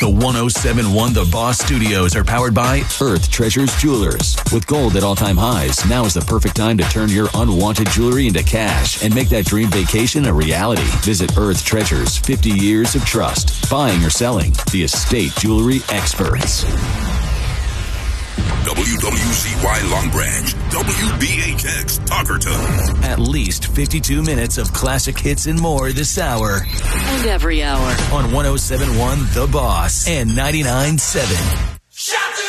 The 107.1 The Boss Studios are powered by Earth Treasures Jewelers. With gold at all-time highs, now is the perfect time to turn your unwanted jewelry into cash and make that dream vacation a reality. Visit Earth Treasures, 50 years of trust. Buying or selling, the estate jewelry experts. WWZY Long Branch, WBHX Talkerton. At least 52 minutes of classic hits and more this hour. And every hour. On 107.1 The Boss and 99.7. Shut